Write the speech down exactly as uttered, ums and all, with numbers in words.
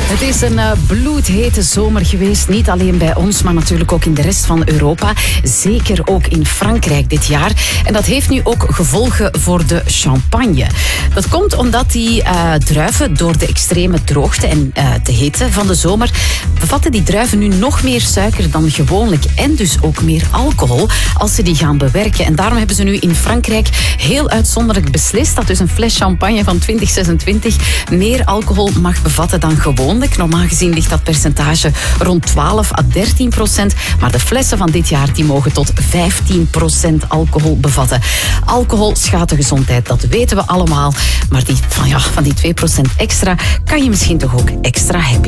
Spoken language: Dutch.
Het is een uh, bloedhete zomer geweest. Niet alleen bij ons, maar natuurlijk ook in de rest van Europa. Zeker ook in Frankrijk dit jaar. En dat heeft nu ook gevolgen voor de champagne. Dat komt omdat die uh, druiven door de extreme droogte en uh, de hitte van de zomer bevatten die druiven nu nog meer suiker dan gewoonlijk. En dus ook meer alcohol als ze die gaan bewerken. En daarom hebben ze nu in Frankrijk heel uitzonderlijk beslist dat dus een fles champagne van twintig zesentwintig meer alcohol mag bevatten dan gewoonlijk. Normaal gezien ligt dat percentage rond twaalf à dertien procent. Maar de flessen van dit jaar die mogen tot vijftien procent alcohol bevatten. Alcohol schaadt de gezondheid, dat weten we allemaal. Maar die, van, ja, van die twee procent extra kan je misschien toch ook extra happy